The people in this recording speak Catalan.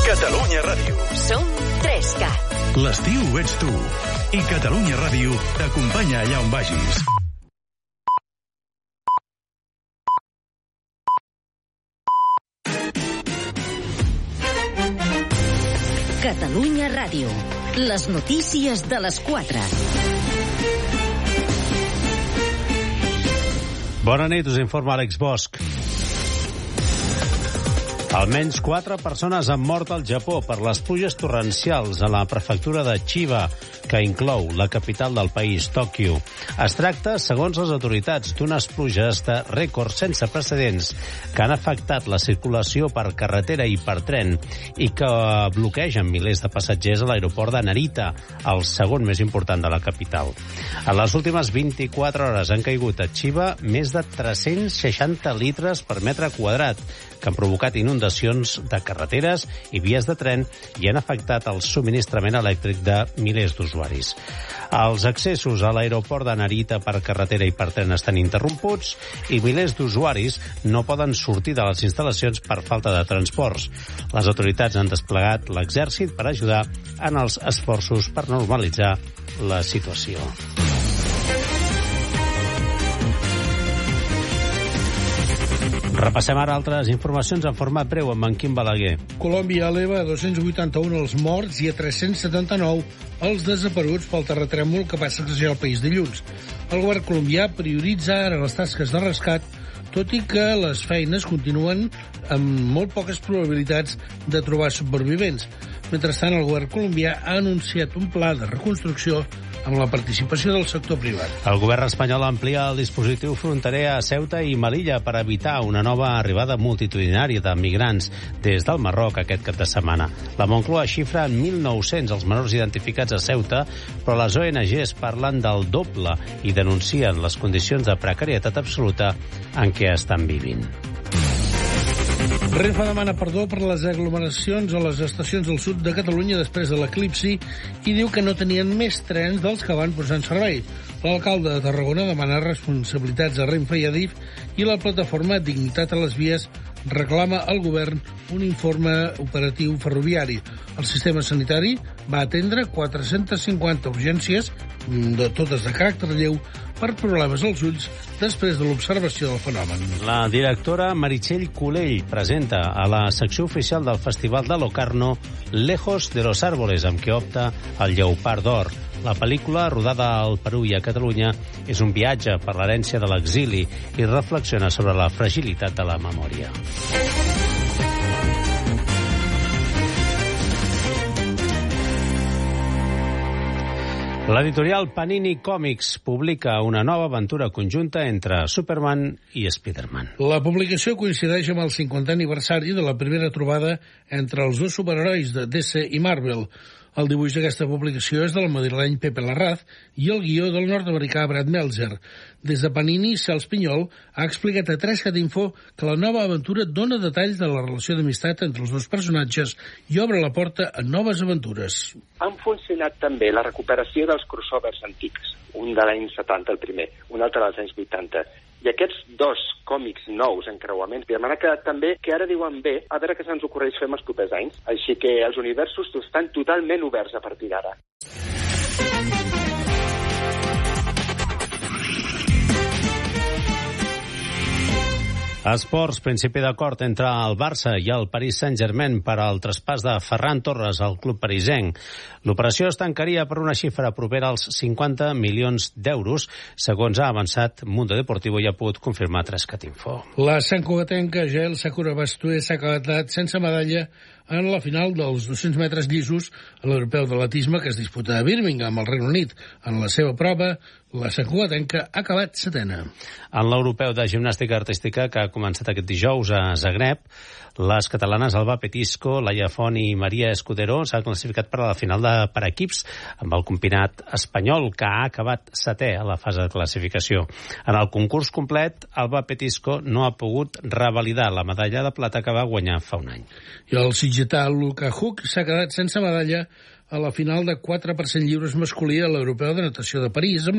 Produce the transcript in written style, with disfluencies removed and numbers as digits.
Catalunya Ràdio. Som 3CAT. L'estiu ets tu. I Catalunya Ràdio t'acompanya allà on vagis. Catalunya Ràdio. Les notícies de les 4. Bona nit, us informa Àlex Bosch. Almenys 4 persones han mort al Japó per les pluges torrencials a la prefectura de Chiba, que inclou la capital del país, Tòquio. Es tracta, segons les autoritats, d'unes pluges de rècord sense precedents que han afectat la circulació per carretera i per tren i que bloquegen milers de passatgers a l'aeroport de Narita, el segon més important de la capital. En les últimes 24 hores han caigut a Chiba més de 360 litres per metre quadrat, que han provocat inundacions de carreteres i vies de tren i han afectat el subministrament elèctric de milers d'usuaris. Els accessos a l'aeroport de Narita per carretera i per tren estan interromputs i milers d'usuaris no poden sortir de les instal·lacions per falta de transports. Les autoritats han desplegat l'exèrcit per ajudar en els esforços per normalitzar la situació. Repassem ara altres informacions en format breu amb en Quim Balaguer. Colòmbia eleva a 281 els morts i a 379 els desapareguts pel terratrèmol que va sacsejar el país dilluns. El govern colombià prioritza ara les tasques de rescat, tot i que les feines continuen amb molt poques probabilitats de trobar supervivents. Mentrestant, el govern colombià ha anunciat un pla de reconstrucció amb la participació del sector privat. El govern espanyol amplia el dispositiu fronterer a Ceuta i Melilla per evitar una nova arribada multitudinària de migrants des del Marroc aquest cap de setmana. La Moncloa xifra en 1.900 els menors identificats a Ceuta, però les ONGs parlen del doble i denuncien les condicions de precarietat absoluta en què estan vivint. Renfe demana perdó per les aglomeracions a les estacions del sud de Catalunya després de l'eclipsi i diu que no tenien més trens dels que van posar en servei. L'alcalde de Tarragona demana responsabilitats a Renfe i Adif i la plataforma Dignitat a les Vies reclama al govern un informe operatiu ferroviari. El sistema sanitari va atendre 450 urgències, de totes de caràcter lleu, per problemes als ulls després de l'observació del fenomen. La directora Meritxell Culell presenta a la secció oficial del Festival de Locarno Lejos de los Árboles, amb què opta el Lleopard d'Or. La pel·lícula, rodada al Perú i a Catalunya, és un viatge per l'herència de l'exili i reflexiona sobre la fragilitat de la memòria. L'editorial Panini Comics publica una nova aventura conjunta entre Superman i Spider-Man. La publicació coincideix amb el 50è aniversari de la primera trobada entre els dos superherois de DC i Marvel. El dibuix d'aquesta publicació és del madrileny Pepe Larraz i el guió del nord-americà Brad Meltzer. Des de Panini, Cels Pinyol ha explicat a 3CAT Info que la nova aventura dona detalls de la relació d'amistat entre els dos personatges i obre la porta a noves aventures. Han funcionat també la recuperació dels crossovers antics, un de l'any 70, el primer, un altre dels anys 80. I aquests dos còmics nous, encreuaments, m'ha quedat també que ara diuen bé, a veure què se'ns ocorreix fer els propers anys. Així que els universos estan totalment oberts a partir d'ara. Esports, principi d'acord entre el Barça i el Paris Saint-Germain per al traspàs de Ferran Torres al club parisenc. L'operació es tancaria per una xifra propera als 50 milions d'euros, segons ha avançat Mundo Deportivo i ha pogut confirmar 3CAT Info. La santcugatenca Jael Sakura Bastué s'ha quedat sense medalla en la final dels 200 metres llisos a l'Europeu d'Atletisme que es disputa a Birmingham, al Regne Unit. En la seva prova, la santcugatenca ha acabat setena. En l'Europeu de Gimnàstica Artística, que ha començat aquest dijous a Zagreb, les catalanes Alba Petisco, Laia Font i Maria Escudero s'han classificat per a la final per equips amb el combinat espanyol, que ha acabat setè a la fase de classificació. En el concurs complet, Alba Petisco no ha pogut revalidar la medalla de plata que va guanyar fa un any. I el sitgetà Luka Huk s'ha quedat sense medalla a la final de 4% lliures masculí a l'Europeu de Natació de París,